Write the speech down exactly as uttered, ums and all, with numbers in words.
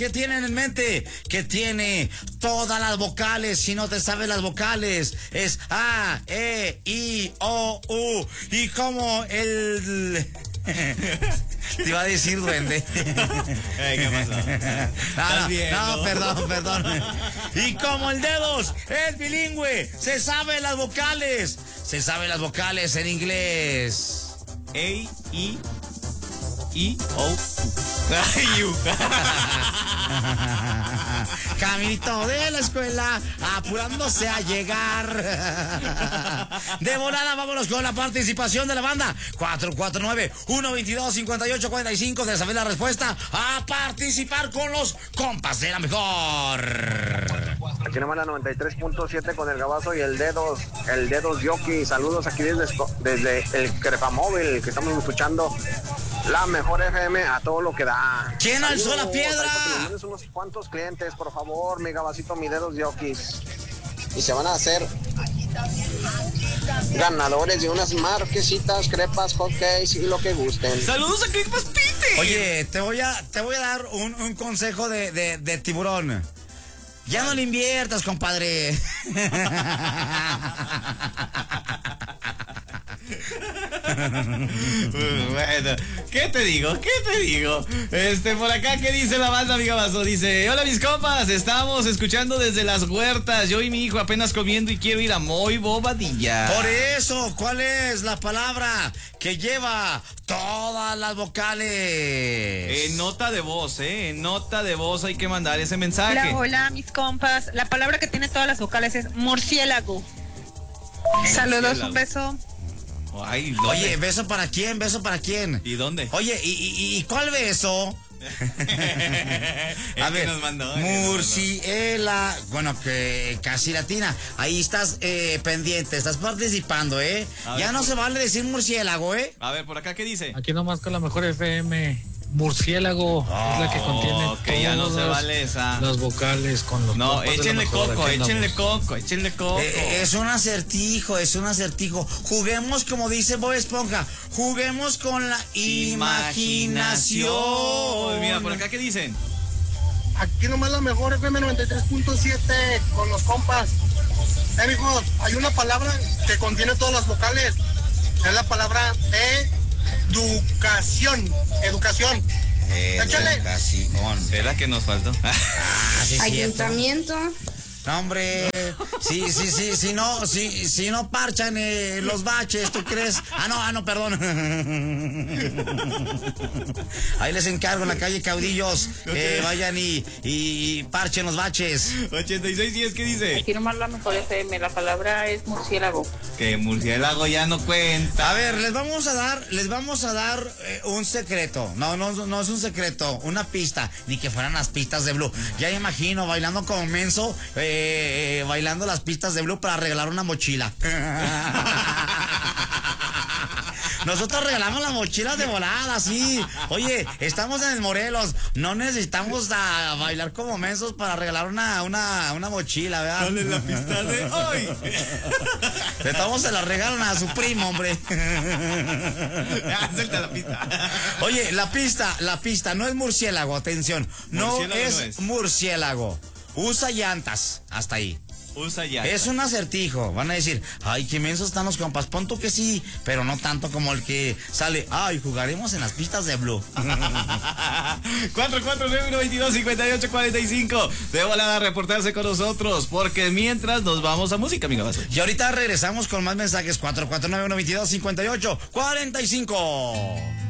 ¿Qué tienen en mente? Que tiene todas las vocales. Si no te sabes las vocales, es A, E, I, O, U. Y como el... Te iba a decir duende. Hey, ¿qué pasó? No, no, no, perdón, perdón. Y como el dedos es bilingüe, se sabe las vocales. Se sabe las vocales en inglés. A, I, I, O, U. Caminito de la escuela, apurándose a llegar. De volada, vámonos con la participación de la banda. cuatro cuatro nueve, uno dos dos, cinco ocho cuatro cinco. De saber la respuesta, a participar con los compas de la mejor. Aquí nomás la noventa y tres punto siete con el Gabazo y el Dedos, el Dedos Yoki. Saludos aquí desde, desde el Crepamóvil, que estamos escuchando la mejor F M a todo lo que da. ¿Quién alzó la piedra? Tienes unos cuantos clientes, por favor, mi Gabacito, mi Dedos Yokis. Y se van a hacer ganadores de unas marquesitas, crepas, hotcakes y lo que gusten. Saludos a Crepas Pite. Oye, te voy a, te voy a dar un, un consejo de, de, de tiburón. Ya no le inviertas, compadre. Bueno, ¿qué te digo? ¿Qué te digo? Este, por acá, ¿qué dice la banda, amiga Vaso? Dice, hola mis compas, estamos escuchando desde las huertas. Yo y mi hijo apenas comiendo y quiero ir a Moy Bobadilla. Por eso, ¿cuál es la palabra que lleva todas las vocales? En nota de voz, ¿eh? En nota de voz hay que mandar ese mensaje. Hola, hola, mis compas. La palabra que tiene todas las vocales es murciélago. Saludos, un beso. Ay, Oye, ¿beso para quién? ¿Beso para quién? ¿Y dónde? Oye, ¿y, y, y cuál beso? A ver, nos mandó, Murciela, bueno, que casi latina. Ahí estás eh, pendiente, estás participando, ¿eh? A ya ver, no por... se vale decir murciélago, ¿eh? A ver, por acá, ¿qué dice? Aquí nomás con la mejor F M. Murciélago oh, es la que contiene que ya no se vale esa. Las vocales con los no, échenle coco, échenle coco, échenle coco. Eh, es un acertijo, es un acertijo. Juguemos como dice Bob Esponja, juguemos con la imaginación. imaginación. Mira, por acá, ¿qué dicen? Aquí nomás la mejor F M noventa y tres punto siete con los compas. Eh, hijos, hay una palabra que contiene todas las vocales. Es la palabra educación. Educación. Educación. Es la que nos faltó. Ah, sí, Ayuntamiento. No, hombre, sí, sí, sí, si no, si, si no parchan eh, los baches, ¿tú crees? Ah, no, ah, no, perdón. Ahí les encargo en la calle Caudillos, que eh, vayan y, y parchen los baches. ochenta y seis diez, ¿qué dice? Aquí nomás la mejor F M, la palabra es murciélago. Que murciélago ya no cuenta. A ver, les vamos a dar, les vamos a dar eh, un secreto. No, no, no es un secreto, una pista, ni que fueran las pistas de Blue. Ya me imagino bailando como menso, eh, Eh, bailando las pistas de Blue para regalar una mochila. Nosotros regalamos las mochilas de volada, sí. Oye, estamos en el Morelos, no necesitamos a bailar como mensos para regalar una, una, una mochila, ¿verdad? ¿Cuál es la pista de hoy? De todos se la regalan a su primo, hombre. Suelta la pista. Oye, la pista, la pista, no es murciélago, atención. No, murciélago es, no es murciélago. Usa llantas, hasta ahí. Usa llantas. Es un acertijo. Van a decir, ay, qué mensos están los compas. Pon tú que sí, pero no tanto como el que sale, ay, jugaremos en las pistas de Blue. cuatro cuatro nueve, uno dos dos, cinco ocho cuatro cinco. De volada a reportarse con nosotros, porque mientras nos vamos a música, amiga Vaso. Y ahorita regresamos con más mensajes. cuatro cuatro nueve, uno dos dos, cinco ocho cuatro cinco.